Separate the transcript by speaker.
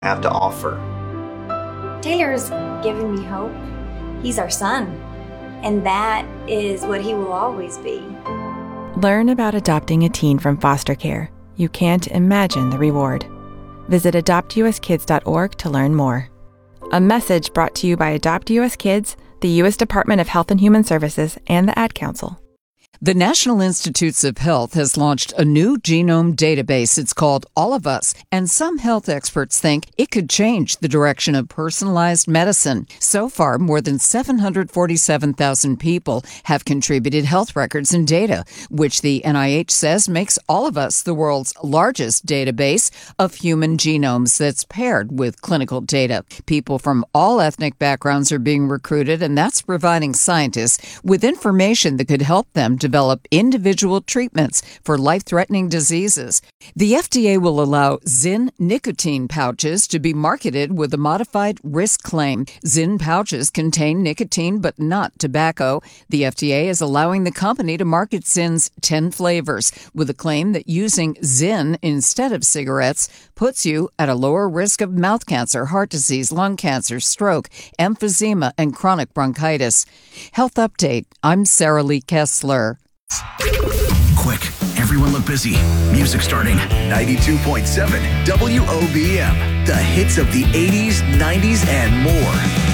Speaker 1: have to offer.
Speaker 2: Taylor's given me hope. He's our son, and that is what he will always be.
Speaker 3: Learn about adopting a teen from foster care. You can't imagine the reward. Visit adoptuskids.org to learn more. A message brought to you by Adopt US Kids, the U.S. Department of Health and Human Services, and the Ad Council.
Speaker 4: The National Institutes of Health has launched a new genome database. It's called All of Us, and some health experts think it could change the direction of personalized medicine. So far, more than 747,000 people have contributed health records and data, which the NIH says makes All of Us the world's largest database of human genomes that's paired with clinical data. People from all ethnic backgrounds are being recruited, and that's providing scientists with information that could help them develop individual treatments for life-threatening diseases. The FDA will allow Zyn nicotine pouches to be marketed with a modified risk claim. Zyn pouches contain nicotine but not tobacco. The FDA is allowing the company to market Zyn's 10 flavors with a claim that using Zyn instead of cigarettes puts you at a lower risk of mouth cancer, heart disease, lung cancer, stroke, emphysema, and chronic bronchitis. Health Update. I'm Sarah Lee Kessler.
Speaker 5: Quick, everyone look busy. Music starting. 92.7 WOBM. The hits of the 80s, 90s, and more.